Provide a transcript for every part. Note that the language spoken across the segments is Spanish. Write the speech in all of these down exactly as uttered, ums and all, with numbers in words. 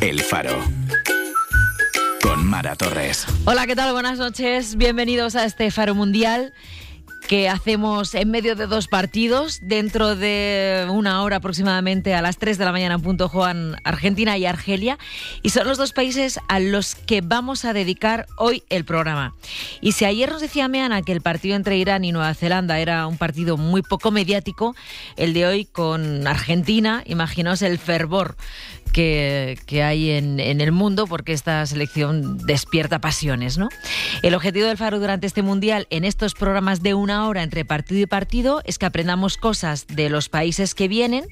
El Faro. Con Mara Torres. Hola, ¿qué tal? Buenas noches. Bienvenidos a este Faro Mundial que hacemos en medio de dos partidos. Dentro de una hora aproximadamente, a las tres de la mañana en punto, juegan Argentina y Argelia. Y son los dos países a los que vamos a dedicar hoy el programa. Y si ayer nos decía Meana que el partido entre Irán y Nueva Zelanda era un partido muy poco mediático, el de hoy con Argentina, imaginaos el fervor Que, que hay en, en el mundo, porque esta selección despierta pasiones, ¿no? El objetivo del Faro durante este Mundial, en estos programas de una hora entre partido y partido, es que aprendamos cosas de los países que vienen.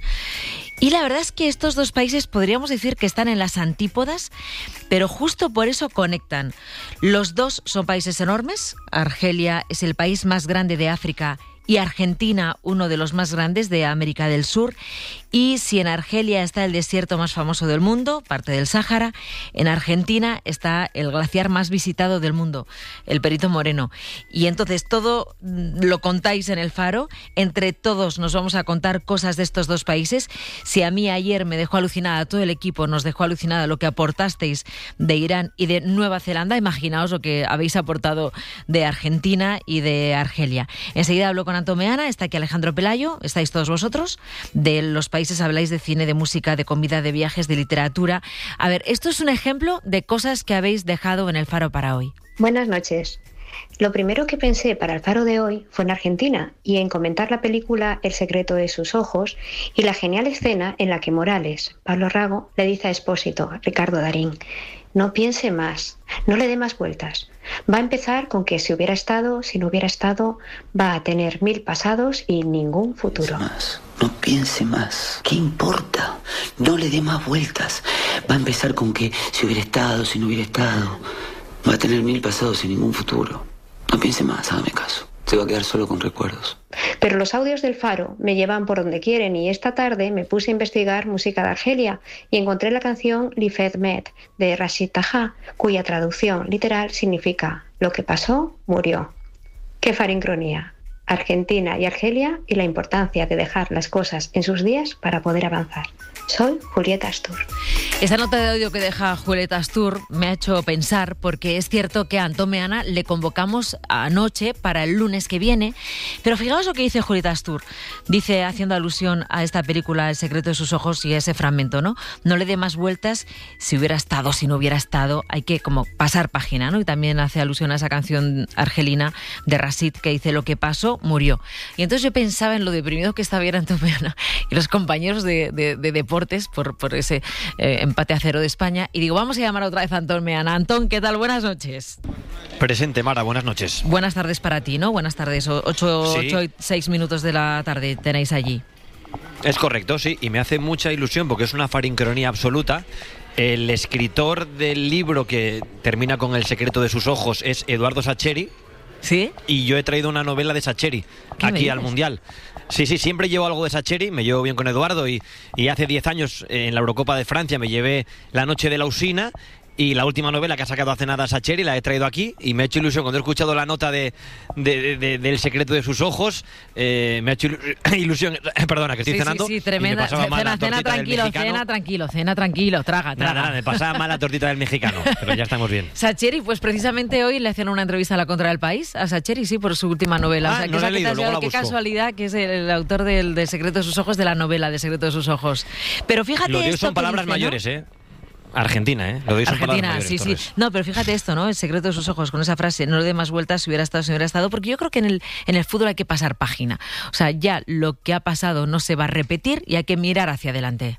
Y la verdad es que estos dos países podríamos decir que están en las antípodas, pero justo por eso conectan. Los dos son países enormes. Argelia es el país más grande de África y Argentina, uno de los más grandes de América del Sur. Y si en Argelia está el desierto más famoso del mundo, parte del Sáhara, en Argentina está el glaciar más visitado del mundo, el Perito Moreno. Y entonces todo lo contáis en el Faro. Entre todos nos vamos a contar cosas de estos dos países. Si a mí ayer me dejó alucinada, todo el equipo nos dejó alucinada lo que aportasteis de Irán y de Nueva Zelanda, imaginaos lo que habéis aportado de Argentina y de Argelia. Enseguida hablo con Antón Meana, está aquí Alejandro Pelayo, estáis todos vosotros. De los países habláis de cine, de música, de comida, de viajes, de literatura. A ver, esto es un ejemplo de cosas que habéis dejado en el Faro para hoy. Buenas noches. Lo primero que pensé para el Faro de hoy fue en Argentina y en comentar la película El secreto de sus ojos y la genial escena en la que Morales, Pablo Rago, le dice a Espósito, Ricardo Darín: no piense más, no le dé más vueltas. Va a empezar con que si hubiera estado, si no hubiera estado, va a tener mil pasados y ningún futuro. Más, no piense más. ¿Qué importa? No le dé más vueltas. Va a empezar con que si hubiera estado, si no hubiera estado, va a tener mil pasados y ningún futuro. No piense más, hágame caso. Se va a quedar solo con recuerdos. Pero los audios del Faro me llevan por donde quieren y esta tarde me puse a investigar música de Argelia y encontré la canción Lifed Met de Rashid Taha, cuya traducción literal significa lo que pasó, murió. ¡Qué farincronía! Argentina y Argelia y la importancia de dejar las cosas en sus días para poder avanzar. Soy Julieta Astur. Esta nota de audio que deja Julieta Astur me ha hecho pensar, porque es cierto que a Antón Meana le convocamos anoche para el lunes que viene, pero fijaos lo que dice Julieta Astur. Dice, haciendo alusión a esta película El secreto de sus ojos y a ese fragmento, ¿no? No le dé más vueltas, si hubiera estado, si no hubiera estado, hay que como pasar página, ¿no? Y también hace alusión a esa canción argelina de Rashid que dice lo que pasó, murió. Y entonces yo pensaba en lo deprimido que estaba Antón Meana y los compañeros de, de, de deporte por, por ese eh, empate a cero de España, y digo, vamos a llamar otra vez a Antón Meana. Antón, ¿qué tal? Buenas noches. Presente, Mara, buenas noches. Buenas tardes para ti, ¿no? Buenas tardes, ocho, sí. ocho y seis minutos de la tarde tenéis allí. Es correcto, sí, y me hace mucha ilusión porque es una farincronía absoluta. El escritor del libro que termina con El secreto de sus ojos es Eduardo Sacheri. ¿Sí? Y yo he traído una novela de Sacheri aquí al Mundial. Sí, sí, siempre llevo algo de Sacheri, me llevo bien con Eduardo y, y hace diez años en la Eurocopa de Francia me llevé La noche de la usina. Y la última novela que ha sacado hace nada Sacheri la he traído aquí y me ha hecho ilusión cuando he escuchado la nota de, de, de, de del secreto de sus ojos. Eh, me ha hecho ilusión, perdona, que estoy sí, cenando. Sí, sí, tremenda. Cena, cena tranquilo, cena tranquilo, cena tranquilo, traga, traga. Nada, nada, me pasaba mal la tortita del mexicano, pero ya estamos bien. Sacheri, pues precisamente hoy le hacían una entrevista a La Contra del País, a Sacheri, sí, por su última novela. Ah, o sea, que no esa la he leído, luego la qué busco. Casualidad que es el, el autor del, del secreto de sus ojos, de la novela de secreto de sus ojos. Pero fíjate, lo de hoy esto son palabras dice, mayores, ¿no? ¿eh? Argentina, ¿eh? Lo de hoy son Argentina, palabras mayores, sí, Torres. sí. No, pero fíjate esto, ¿no? El secreto de sus ojos, con esa frase, no le dé más vueltas si hubiera estado, si no hubiera estado, porque yo creo que en el, en el fútbol hay que pasar página. O sea, ya lo que ha pasado no se va a repetir y hay que mirar hacia adelante.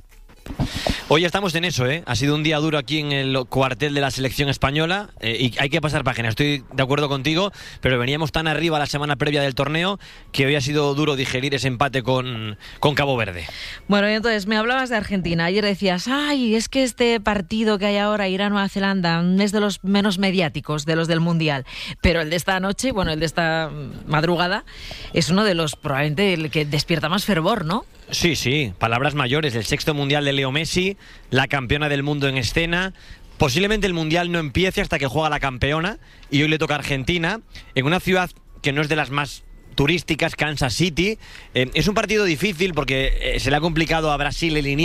Hoy estamos en eso, ¿eh? Ha sido un día duro aquí en el cuartel de la selección española eh, y hay que pasar página, estoy de acuerdo contigo, pero veníamos tan arriba la semana previa del torneo que hoy ha sido duro digerir ese empate con, con Cabo Verde. Bueno, y entonces me hablabas de Argentina. Ayer decías, ay, es que este partido que hay ahora, Irán-Nueva Zelanda, es de los menos mediáticos de los del Mundial, pero el de esta noche, bueno, el de esta madrugada, es uno de los probablemente el que despierta más fervor, ¿no? Sí, sí, palabras mayores, el sexto Mundial de Leo Messi, la campeona del mundo en escena. Posiblemente el Mundial no empiece hasta que juega la campeona y hoy le toca a Argentina, en una ciudad que no es de las más turísticas, Kansas City. Eh, es un partido difícil porque eh, se le ha complicado a Brasil el inicio.